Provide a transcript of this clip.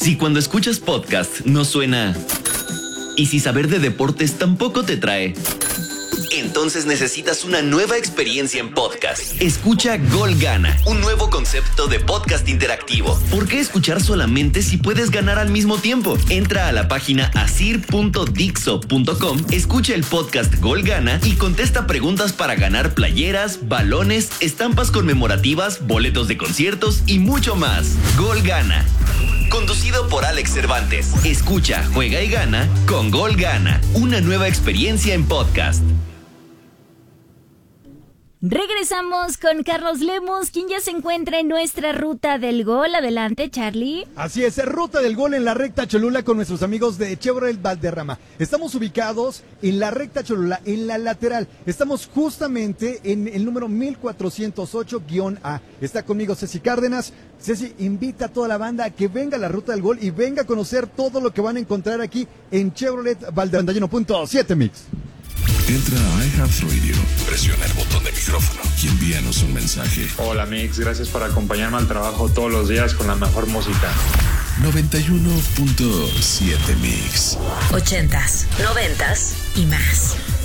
Si cuando escuchas podcast no suena... Y si saber de deportes tampoco te trae... Entonces necesitas una nueva experiencia en podcast. Escucha Gol Gana, un nuevo concepto de podcast interactivo. ¿Por qué escuchar solamente si puedes ganar al mismo tiempo? Entra a la página asir.dixo.com, escucha el podcast Gol Gana y contesta preguntas para ganar playeras, balones, estampas conmemorativas, boletos de conciertos y mucho más. Gol Gana. Conducido por Alex Cervantes. Escucha, juega y gana con Gol Gana. Una nueva experiencia en podcast. Regresamos con Carlos Lemus, quien ya se encuentra en nuestra ruta del gol. Adelante, Charlie. Así es, ruta del gol en la recta Cholula con nuestros amigos de Chevrolet Valderrama. Estamos ubicados en la recta Cholula, en la lateral. Estamos justamente en el número 1408-A. Está conmigo Ceci Cárdenas. Ceci, invita a toda la banda a que venga a la ruta del gol y venga a conocer todo lo que van a encontrar aquí en Chevrolet Valderrama 91.7 Mix. Entra a iHeartRadio, presiona el botón de micrófono y envíanos un mensaje. Hola Mix, gracias por acompañarme al trabajo todos los días con la mejor música. 91.7 Mix. 80s, 90s y más.